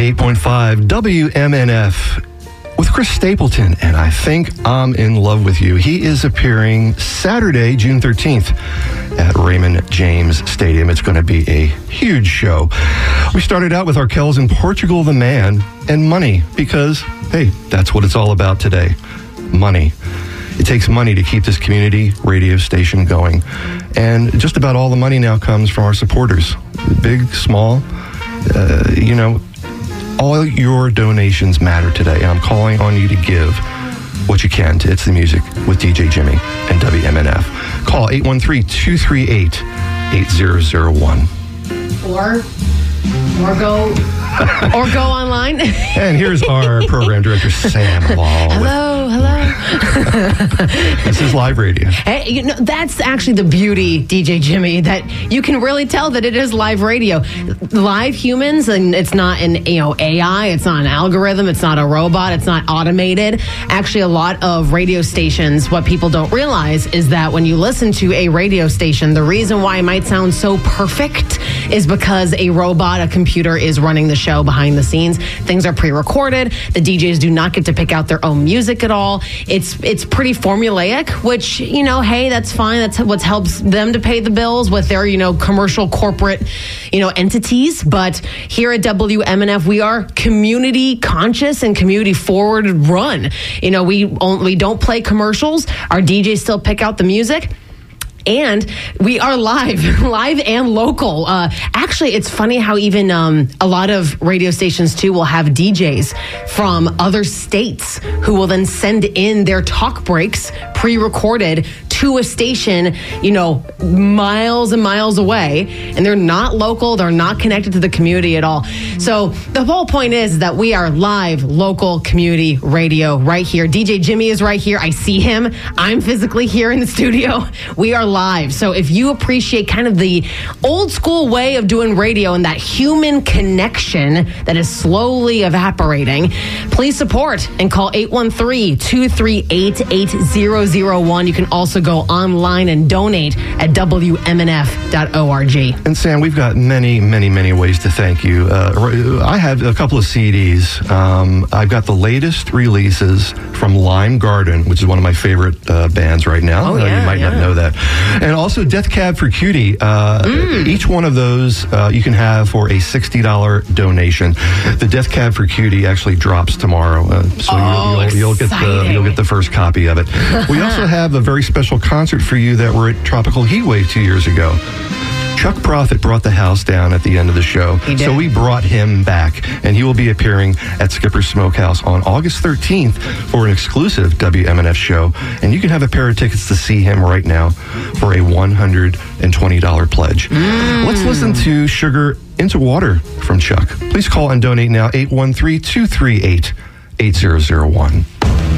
98.5 WMNF with Chris Stapleton, and I Think I'm in Love with You. He is appearing Saturday, June 13th at Raymond James Stadium. It's going to be a huge show. We started out with Arkells and Portugal the Man and money because, hey, that's what it's all about today. Money. It takes money to keep this community radio station going. And just about all the money now comes from our supporters. Big, small, all your donations matter today. And I'm calling on you to give what you can to It's the Music with DJ Jimmy and WMNF. Call 813-238-8001. Or go online. And here's our program director, Sam Ball. Hello. This is live radio. Hey, that's actually the beauty, DJ Jimmy, that you can really tell that it is live radio. Live humans, and it's not an AI, it's not an algorithm, it's not a robot, it's not automated. Actually, a lot of radio stations, what people don't realize is that when you listen to a radio station, the reason why it might sound so perfect is because a robot, a computer is running the show behind the scenes. Things are pre-recorded. The DJs do not get to pick out their own music at all. It's pretty formulaic, which, hey, that's fine. That's what helps them to pay the bills with their, commercial corporate, entities. But here at WMNF, we are community conscious and community forward run. We don't play commercials. Our DJs still pick out the music. And we are live and local. Actually, it's funny how even a lot of radio stations, too, will have DJs from other states who will then send in their talk breaks pre-recorded to a station, miles and miles away. And they're not local. They're not connected to the community at all. So the whole point is that we are live, local community radio right here. DJ Jimmy is right here. I see him. I'm physically here in the studio. We are live. So if you appreciate kind of the old school way of doing radio and that human connection that is slowly evaporating, please support and call 813-238-8001. You can also go online and donate at WMNF.org. And Sam, we've got many, many, many ways to thank you. I have a couple of CDs. I've got the latest releases from Lime Garden, which is one of my favorite bands right now. You might not know that. And also Death Cab for Cutie. Each one of those you can have for a $60 donation. The Death Cab for Cutie actually drops tomorrow, so you'll get the first copy of it. We also have a very special concert for you that we're at Tropical Heatwave 2 years ago. Chuck Prophet brought the house down at the end of the show. So we brought him back, and he will be appearing at Skipper's Smokehouse on August 13th for an exclusive WMNF show. And you can have a pair of tickets to see him right now for a $120 pledge. Let's listen to Sugar Into Water from Chuck. Please call and donate now, 813-238-8001.